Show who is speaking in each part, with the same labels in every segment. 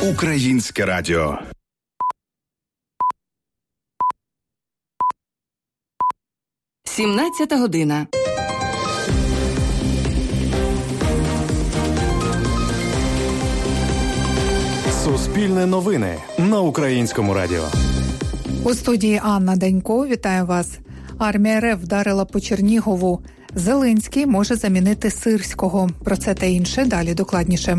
Speaker 1: Українське радіо.
Speaker 2: Сімнадцята година.
Speaker 3: Суспільне новини на Українському радіо.
Speaker 4: У студії Анна Данько. Вітаю вас. Армія РФ вдарила по Чернігову. Зеленський може замінити Сирського. Про це та інше далі докладніше.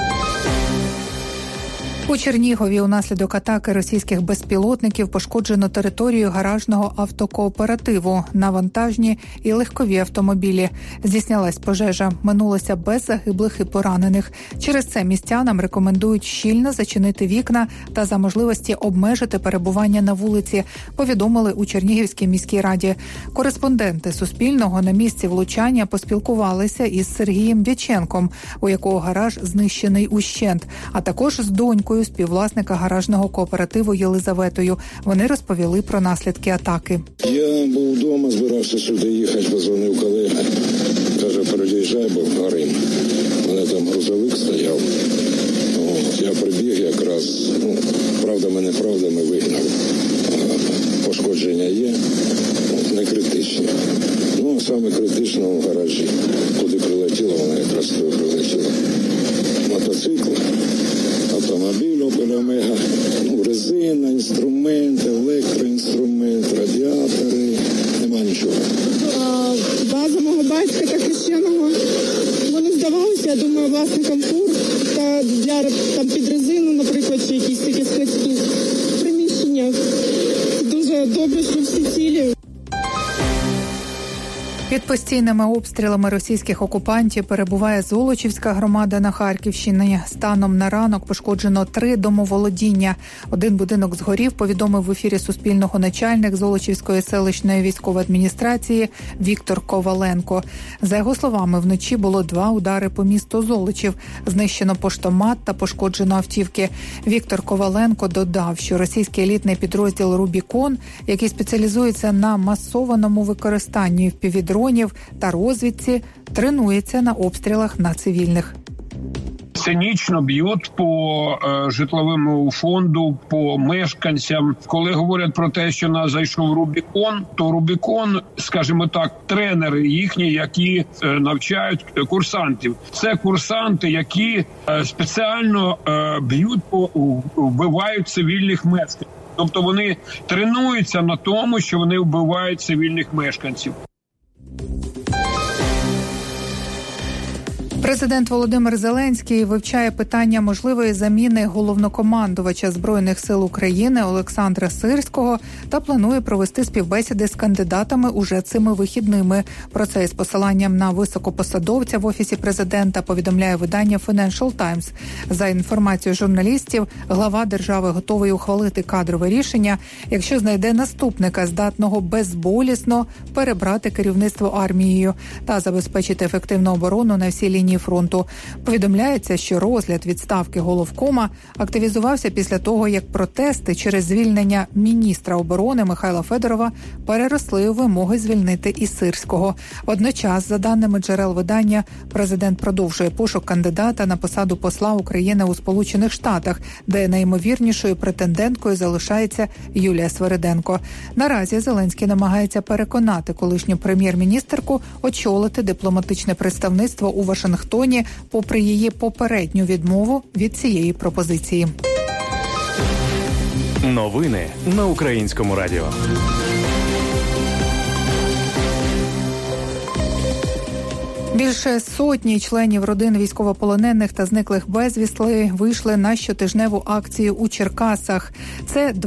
Speaker 4: У Чернігові унаслідок атаки російських безпілотників пошкоджено територію гаражного автокооперативу на вантажні і легкові автомобілі. Здійснялась пожежа. Минулося без загиблих і поранених. Через це містянам рекомендують щільно зачинити вікна та за можливості обмежити перебування на вулиці, повідомили у Чернігівській міській раді. Кореспонденти Суспільного на місці влучання поспілкувалися із Сергієм Дяченком, у якого гараж знищений ущент, а також з донькою співвласника гаражного кооперативу Єлизаветою. Вони розповіли про наслідки атаки.
Speaker 5: Я був вдома, збирався сюди їхати, позвонив колега. Каже, переїжджай, бо горим. У мене там грузовик стояв. Я прибіг якраз, правдами вигнав. Пошкодження є, не критичні. Саме критично в гаражі. Куди прилетіло, вона якраз туди прилетіла. Мотоцикл, автомобіль Opel Omega, резина, інструменти, електроінструмент, радіатори, нема нічого.
Speaker 6: База мого батька та хрещеного, вони здавалися, я думаю, власникам фур та для там під резину, наприклад, чи якісь такі складські приміщення. Дуже добре, що всі цілі.
Speaker 4: Під постійними обстрілами російських окупантів перебуває Золочівська громада на Харківщині. Станом на ранок пошкоджено 3 домоволодіння. Один будинок згорів, повідомив в ефірі Суспільного начальник Золочівської селищної військової адміністрації Віктор Коваленко. За його словами, вночі було 2 удари по місту Золочів. Знищено поштомат та пошкоджено автівки. Віктор Коваленко додав, що російський елітний підрозділ «Рубікон», який спеціалізується на масованому використанні впівдронів та розвідці, тренується на обстрілах на цивільних.
Speaker 7: Цинічно б'ють по житловому фонду, по мешканцям. Коли говорять про те, що нас зайшов Рубікон, то Рубікон, скажімо так, тренери їхні, які навчають курсантів. Це курсанти, які спеціально б'ють, вбивають цивільних мешканців. Тобто вони тренуються на тому, що вони вбивають цивільних мешканців.
Speaker 4: Президент Володимир Зеленський вивчає питання можливої заміни головнокомандувача Збройних сил України Олександра Сирського та планує провести співбесіди з кандидатами уже цими вихідними. Про це із посиланням на високопосадовця в Офісі президента повідомляє видання Financial Times. За інформацією журналістів, глава держави готовий ухвалити кадрове рішення, якщо знайде наступника, здатного безболісно перебрати керівництво армією та забезпечити ефективну оборону на всій лінії фронту. Повідомляється, що розгляд відставки головкома активізувався після того, як протести через звільнення міністра оборони Михайла Федорова переросли у вимоги звільнити і Сирського. Водночас, за даними джерел видання, президент продовжує пошук кандидата на посаду посла України у Сполучених Штатах, де найімовірнішою претенденткою залишається Юлія Свериденко. Наразі Зеленський намагається переконати колишню прем'єр-міністерку очолити дипломатичне представництво у Вашингтоні, попри її попередню відмову від цієї пропозиції.
Speaker 3: Новини на Українському радіо.
Speaker 4: Більше сотні членів родин військовополонених та зниклих безвісти вийшли на щотижневу акцію у Черкасах. Це